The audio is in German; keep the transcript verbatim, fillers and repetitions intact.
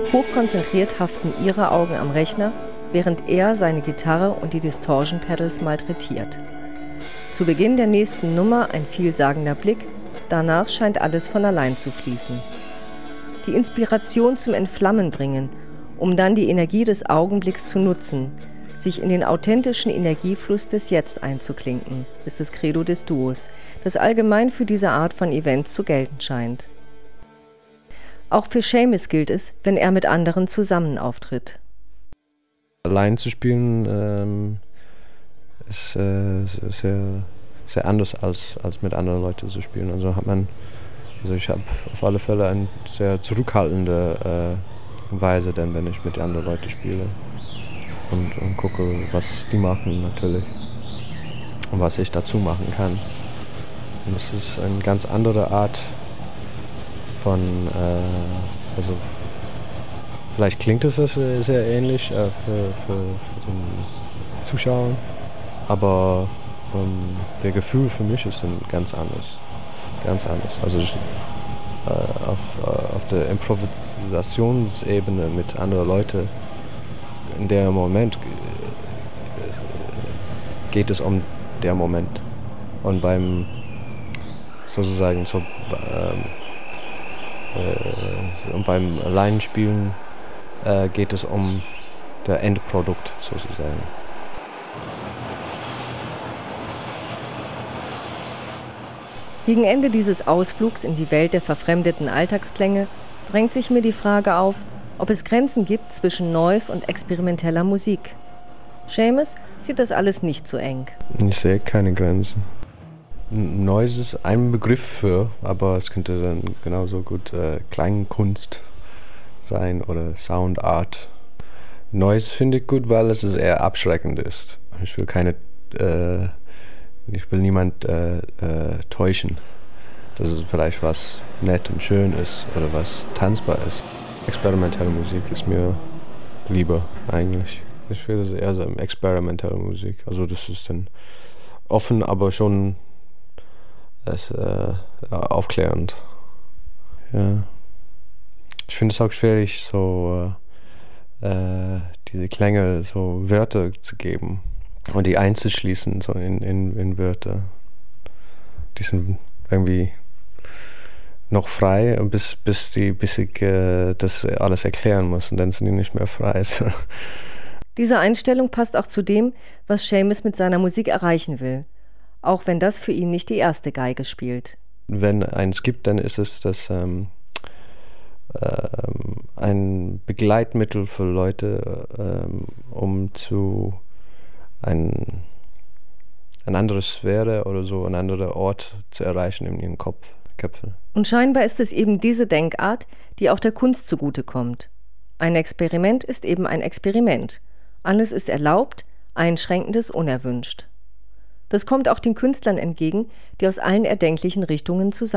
Hochkonzentriert haften ihre Augen am Rechner, während er seine Gitarre und die Distortion Pedals malträtiert. Zu Beginn der nächsten Nummer ein vielsagender Blick, danach scheint alles von allein zu fließen. Die Inspiration zum Entflammen bringen, um dann die Energie des Augenblicks zu nutzen, sich in den authentischen Energiefluss des Jetzt einzuklinken, ist das Credo des Duos, das allgemein für diese Art von Events zu gelten scheint. Auch für Seamus gilt es, wenn er mit anderen zusammen auftritt. Allein zu spielen ähm, ist äh, sehr, sehr anders als, als mit anderen Leuten zu spielen. Also hat man, also ich habe auf alle Fälle eine sehr zurückhaltende äh, Weise, denn wenn ich mit anderen Leuten spiele und, und gucke, was die machen natürlich und was ich dazu machen kann. Und es ist eine ganz andere Art von, äh, also vielleicht klingt es sehr ähnlich äh, für, für, für den Zuschauer, aber ähm, der Gefühl für mich ist dann ganz anders, ganz anders. Also ich, äh, auf, äh, auf der Improvisationsebene mit anderen Leuten, in dem Moment äh, geht es um den Moment. Und beim sozusagen so, ähm, äh, und beim Alleinspielen äh, geht es um das Endprodukt sozusagen. Gegen Ende dieses Ausflugs in die Welt der verfremdeten Alltagsklänge drängt sich mir die Frage auf, ob es Grenzen gibt zwischen Noise und experimenteller Musik. Seamus sieht das alles nicht so eng. Ich sehe keine Grenzen. Noise ist ein Begriff für, aber es könnte dann genauso gut äh, Klangkunst sein oder Soundart. Noise finde ich gut, weil es eher abschreckend ist. Ich will keine, äh, ich will niemand äh, äh, täuschen, dass es vielleicht was nett und schön ist oder was tanzbar ist. Experimentelle Musik ist mir lieber eigentlich. Ich finde es eher so experimentelle Musik. Also das ist dann offen, aber schon das, äh, aufklärend. Ja. Ich finde es auch schwierig, so äh, diese Klänge, so Wörter zu geben und die einzuschließen so in, in, in Wörter. Die sind irgendwie noch frei, bis, bis, die, bis ich äh, das alles erklären muss und dann sind die nicht mehr frei. Diese Einstellung passt auch zu dem, was Seamus mit seiner Musik erreichen will, auch wenn das für ihn nicht die erste Geige spielt. Wenn eins gibt, dann ist es das ähm, ähm, ein Begleitmittel für Leute, ähm, um zu ein, eine andere Sphäre oder so, einen anderen Ort zu erreichen in ihren Kopf. Köpfe. Und scheinbar ist es eben diese Denkart, die auch der Kunst zugutekommt. Ein Experiment ist eben ein Experiment. Alles ist erlaubt, Einschränkendes unerwünscht. Das kommt auch den Künstlern entgegen, die aus allen erdenklichen Richtungen zusammen